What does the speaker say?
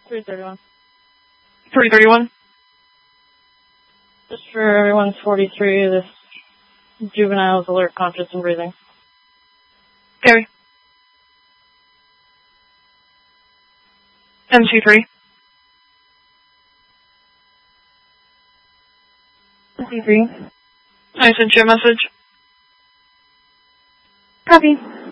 331. 331? Just for everyone's 43, this juvenile is alert, conscious, and breathing. Gary. MC3. MC3. I sent you a message. Copy.